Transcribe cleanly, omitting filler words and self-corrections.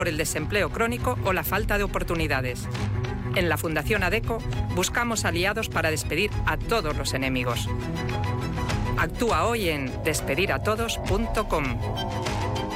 por el desempleo crónico o la falta de oportunidades. En la Fundación ADECO buscamos aliados para despedir a todos los enemigos. Actúa hoy en despediratodos.com.